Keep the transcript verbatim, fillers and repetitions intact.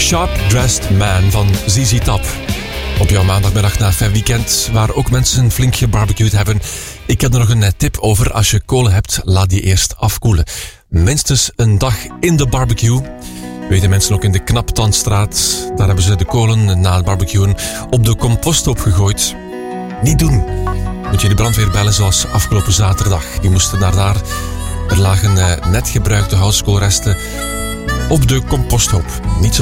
Sharp Dressed Man van Z Z Top. Op jouw maandagmiddag na Fab Weekend, waar ook mensen flink gebarbecued hebben. Ik heb er nog een tip over. Als je kolen hebt, laat die eerst afkoelen. Minstens een dag in de barbecue. Weten mensen ook in de Knaptandstraat. Daar hebben ze de kolen na het barbecuen op de composthoop gegooid. Niet doen. Moet je de brandweer bellen zoals afgelopen zaterdag. Die moesten naar daar. Er lagen net gebruikte houtskoolresten op de composthoop. Niet zo